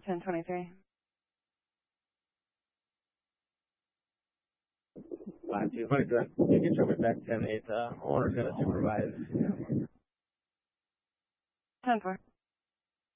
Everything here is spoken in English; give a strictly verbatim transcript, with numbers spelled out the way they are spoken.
ten twenty-three. five two twenty-seven. You can show me back ten eight. Uh, owner's going to supervise. ten four.